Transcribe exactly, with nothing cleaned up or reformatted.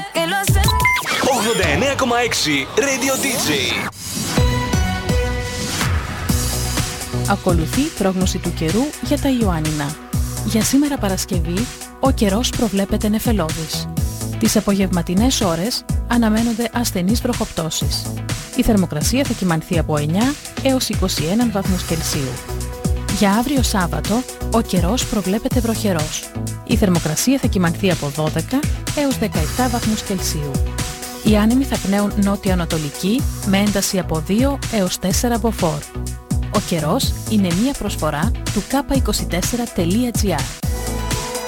ογδόντα εννέα κόμμα έξι Radio ντι τζέι. Ακολουθεί πρόγνωση του καιρού για τα Ιωάννινα. Για σήμερα Παρασκευή, ο καιρός προβλέπεται νεφελώδης. Τις απογευματινές ώρες αναμένονται ασθενείς βροχοπτώσεις. Η θερμοκρασία θα κυμανθεί από εννέα έως είκοσι ένα βαθμούς Κελσίου. Για αύριο Σάββατο, ο καιρός προβλέπεται βροχερός. Η θερμοκρασία θα κυμανθεί από δώδεκα έως δεκαεπτά βαθμούς Κελσίου. Οι άνεμοι θα πνέουν νότια-ανατολική με ένταση από δύο έως τέσσερα μποφόρ. Ο καιρός είναι μία προσφορά του κάπα είκοσι τέσσερα τελεία τζι άρ.